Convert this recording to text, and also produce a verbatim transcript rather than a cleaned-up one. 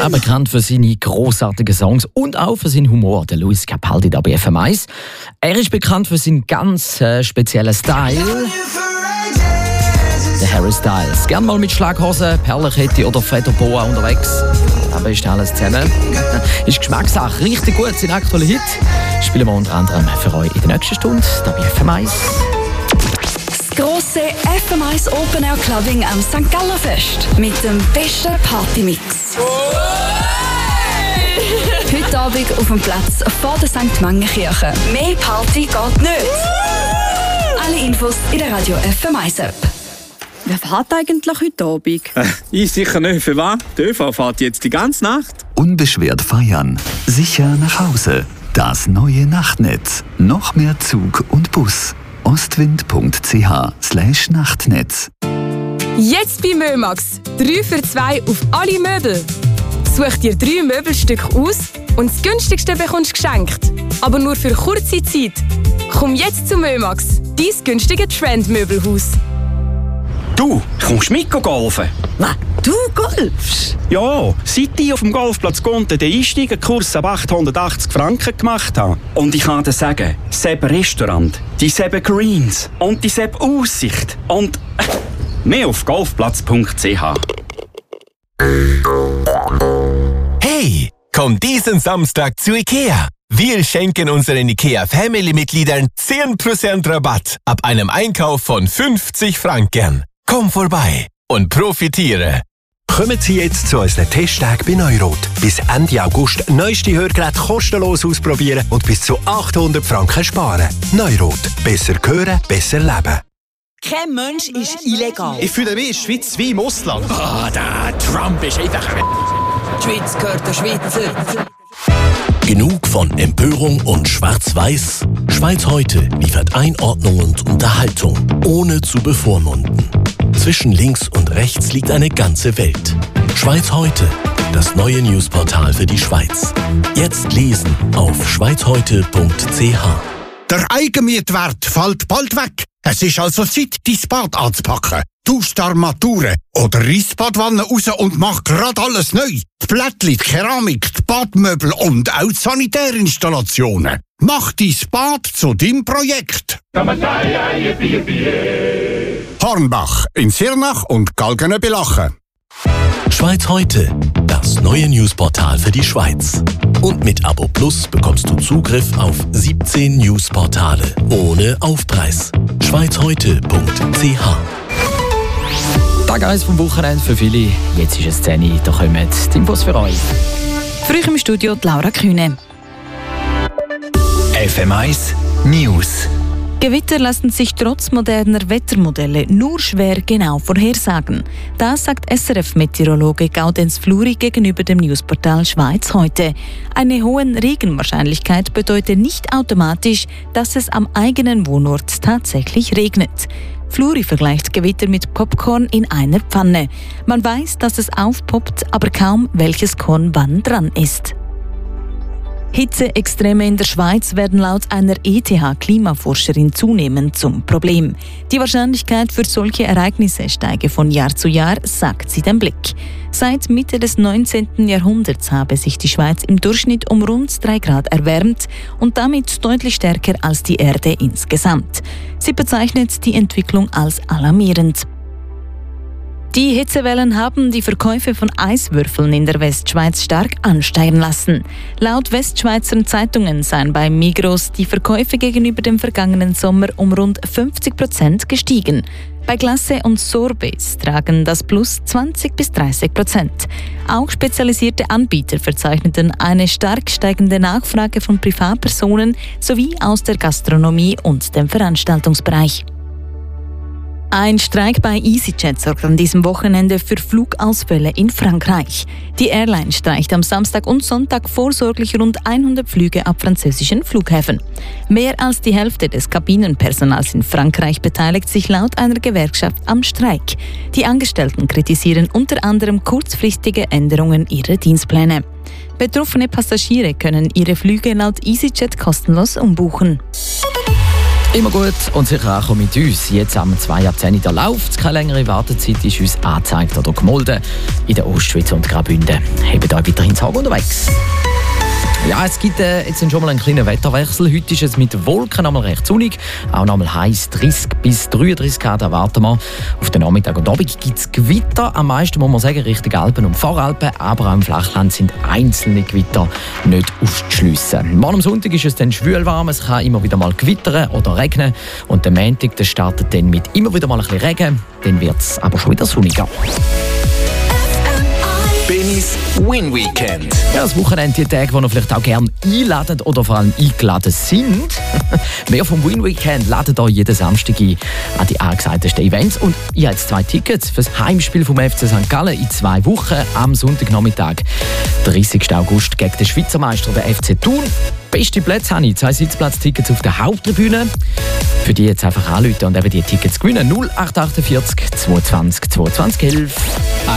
Auch bekannt für seine grossartigen Songs und auch für seinen Humor, der Lewis Capaldi da bei F M eins. Er ist bekannt für seinen ganz äh, speziellen Style. Der Harry Styles. Gern mal mit Schlaghosen, Perlenkette oder Federboa unterwegs. Aber ist alles zusammen. Ist Geschmackssache. Richtig gut, sein aktueller Hit. Spielen wir unter anderem für euch in der nächsten Stunde, da bei F M eins. Das grosse F M eins Open Air Clubbing am Sankt Galler Fest mit dem besten Partymix. Heute Abend auf dem Platz vor der Sankt Mange-Kirche. Mehr Party geht nicht. Alle Infos in der Radio F M eins App. Wer fährt eigentlich heute Abend? Äh, ich sicher nicht. Für was? Die ÖV fährt jetzt die ganze Nacht. Unbeschwert feiern. Sicher nach Hause. Das neue Nachtnetz. Noch mehr Zug und Bus. ostwind punkt c h slash Nachtnetz. Jetzt bei Mömax. drei für zwei auf alle Möbel. Such dir drei Möbelstücke aus und das günstigste bekommst geschenkt. Aber nur für kurze Zeit. Komm jetzt zu Mömax, dein günstige Trendmöbelhaus. Du, kommst mit golfen? Was? Du golfst? Ja, seit ich auf dem Golfplatz Gonten den Einsteigerkurs ab achthundertachtzig Franken gemacht habe. Und ich kann dir sagen, Sepp Restaurant, die Sepp Greens und die Sepp Aussicht und äh, mehr auf golfplatz punkt c h. Hey, komm diesen Samstag zu IKEA. Wir schenken unseren IKEA-Family-Mitgliedern zehn Prozent Rabatt ab einem Einkauf von fünfzig Franken. Komm vorbei und profitiere. Kommen Sie jetzt zu unseren Testtagen bei Neurot. Bis Ende August neueste Hörgeräte kostenlos ausprobieren und bis zu achthundert Franken sparen. Neurot. Besser hören, besser leben. Kein Mensch ist illegal. Ich fühle mich in der Schweiz wie im Ausland. Ah, oh, der Trump ist einfach... Die Schweiz gehört der Schweizer. Genug von Empörung und Schwarz-Weiß? Schweiz heute liefert Einordnung und Unterhaltung, ohne zu bevormunden. Zwischen links und rechts liegt eine ganze Welt. Schweiz heute, das neue Newsportal für die Schweiz. Jetzt lesen auf schweiz heute punkt c h. Der Eigenmietwert fällt bald weg. Es ist also Zeit, dein Bad anzupacken. Tausch die Armaturen oder reiss die Badwanne raus und mach grad alles neu. Die Plättchen, die Keramik, die Badmöbel und auch die Sanitärinstallationen. Mach dein Bad zu deinem Projekt. Hornbach in Sirnach und Galgenöbelachen. Schweiz heute, das neue Newsportal für die Schweiz. Und mit Abo Plus bekommst du Zugriff auf siebzehn Newsportale ohne Aufpreis. schweiz heute punkt c h. Tag eins vom Wochenende für viele. Jetzt ist es zehn Uhr, da kommen die Infos für euch. Für euch im Studio die Laura Kühne. F M eins News. Gewitter lassen sich trotz moderner Wettermodelle nur schwer genau vorhersagen. Das sagt S R F-Meteorologe Gaudenz Fluri gegenüber dem Newsportal Schweiz heute. Eine hohe Regenwahrscheinlichkeit bedeutet nicht automatisch, dass es am eigenen Wohnort tatsächlich regnet. Fluri vergleicht Gewitter mit Popcorn in einer Pfanne. Man weiß, dass es aufpoppt, aber kaum welches Korn wann dran ist. Hitzeextreme in der Schweiz werden laut einer E T H-Klimaforscherin zunehmend zum Problem. Die Wahrscheinlichkeit für solche Ereignisse steige von Jahr zu Jahr, sagt sie dem Blick. Seit Mitte des neunzehnten Jahrhunderts habe sich die Schweiz im Durchschnitt um rund drei Grad erwärmt und damit deutlich stärker als die Erde insgesamt. Sie bezeichnet die Entwicklung als alarmierend. Die Hitzewellen haben die Verkäufe von Eiswürfeln in der Westschweiz stark ansteigen lassen. Laut Westschweizer Zeitungen seien bei Migros die Verkäufe gegenüber dem vergangenen Sommer um rund fünfzig Prozent gestiegen. Bei Glace und Sorbets tragen das Plus zwanzig bis dreißig Prozent. Auch spezialisierte Anbieter verzeichneten eine stark steigende Nachfrage von Privatpersonen sowie aus der Gastronomie und dem Veranstaltungsbereich. Ein Streik bei EasyJet sorgt an diesem Wochenende für Flugausfälle in Frankreich. Die Airline streicht am Samstag und Sonntag vorsorglich rund hundert Flüge ab französischen Flughäfen. Mehr als die Hälfte des Kabinenpersonals in Frankreich beteiligt sich laut einer Gewerkschaft am Streik. Die Angestellten kritisieren unter anderem kurzfristige Änderungen ihrer Dienstpläne. Betroffene Passagiere können ihre Flüge laut EasyJet kostenlos umbuchen. Immer gut und sicher auch mit uns. Jetzt am zwei ab zehn Uhr läuft. Keine längere Wartezeit ist uns angezeigt oder gemolden. In der Ostschweiz und Graubünden. Hebt euch weiterhin Tag unterwegs. Ja, es gibt äh, jetzt schon mal einen kleinen Wetterwechsel. Heute ist es mit Wolken einmal recht sonnig, auch noch mal heiß, dreißig bis dreiunddreißig Grad erwarten wir. Auf den Nachmittag und Abend gibt es Gewitter, am meisten muss man sagen Richtung Alpen und Voralpen, aber auch im Flachland sind einzelne Gewitter nicht auszuschliessen. Morgen am Sonntag ist es dann schwül warm, es kann immer wieder mal gewittern oder regnen und der Montag der startet dann mit immer wieder mal ein bisschen Regen, dann wird es aber schon wieder sonniger. Bennys Win Weekend. Ja, das Wochenende, die Tage, die ihr vielleicht auch gerne einladen oder vor allem eingeladen sind. Mehr vom Win Weekend ladet euch jeden Samstag ein an die angesagtesten Events. Und ich habe jetzt zwei Tickets für das Heimspiel vom F C Sankt Gallen in zwei Wochen am Sonntagnachmittag, dreißigsten August, gegen den Schweizer Meister, der F C Thun. Beste Plätze habe ich, zwei Sitzplatztickets auf der Haupttribüne. Für die jetzt einfach anrufen und eben die Tickets gewinnen. null acht acht vier zwei zwei zwei zwei elf.